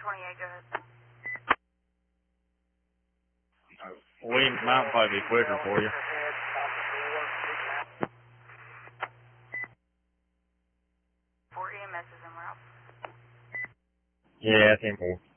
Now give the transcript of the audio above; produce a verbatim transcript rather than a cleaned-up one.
twenty-eight, go ahead. We might probably be quicker for you. Four E M S is en route. Yeah, ten four.